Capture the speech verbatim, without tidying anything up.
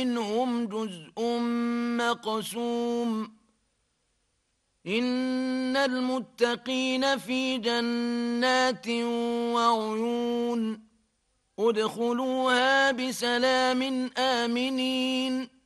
منهم جزء مقسوم إن المتقين في جنات وعيون ادخلوها بسلام آمنين